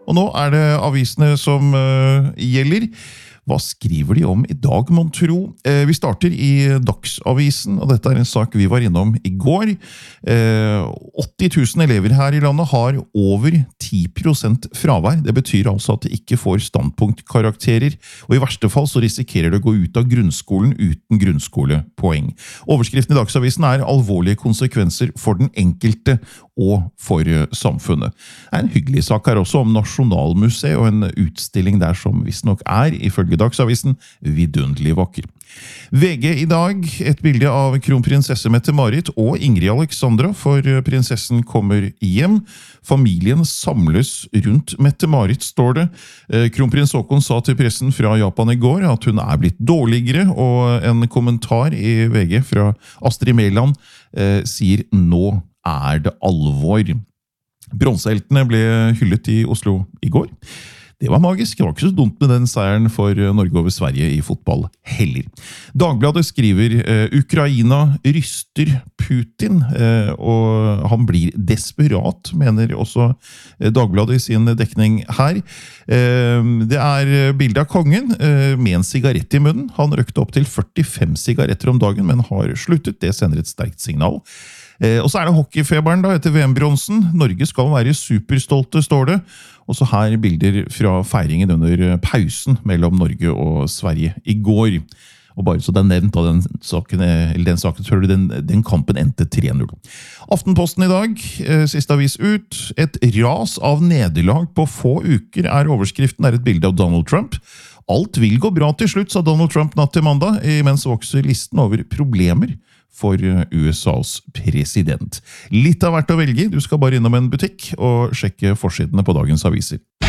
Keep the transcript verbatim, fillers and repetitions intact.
Og nå er det avisene som uh, gjelder. Hva skriver de om i dag, mon tro? Eh, vi starter i Dagsavisen, og dette er en sak vi var innom i går. Eh, åtti tusen elever her i landet har over ti prosent fravær. Det betyr altså at de ikke får standpunktkarakterer, og i verste fall så risikerer de å gå ut av grunnskolen uten grunnskolepoeng. Overskriften i Dagsavisen er alvorlige konsekvenser for den enkelte og for samfunnet. Det er en hyggelig sak her også om Nasjonalmuseet og en utstilling der som visst nok er, ifølge Dagsavisen, vidunderlig vakker. V G i dag, et bilde av kronprinsesse Mette-Marit og Ingrid Alexandra, for prinsessen kommer hjem. Familien samles rundt Mette-Marit, står det. Kronprins Haakon sa til pressen fra Japan i går at hun er blitt dårligere, og en kommentar i V G fra Astrid Mæland eh, sier «Nå er det alvor». Bronseheltene ble hyllet i Oslo i går. Det var magisk, det var ikke så dumt med den seieren for Norge over Sverige i fotball heller. Dagbladet skriver eh, Ukraina ryster Putin, eh, og han blir desperat, mener også eh, Dagbladet i sin dekning her. Eh, det er bildet av kongen eh, med en sigarett i munnen. Han røkte opp til førtifem sigaretter om dagen, men har sluttet. Det sender et sterkt signal. Eh, og så er det hockeyfeberen da, etter V M-bronsen. Norge skal være superstolte, står det. Og så her bilder fra feiringen under pausen mellom Norge og Sverige i går. Og bare så det er nevnt av den saken, eller den saken, så hører du den, den kampen endte tre null. Aftenposten i dag, eh, siste avis ut. Et ras av nederlag på få uker er overskriften, er et bilde av Donald Trump. Alt vil gå bra til slutt, sa Donald Trump natt til mandag, imens vokser listen over problemer for U S A's president. Litt av hvert å velge, du skal bare innom en butikk og sjekke forsidene på dagens aviser.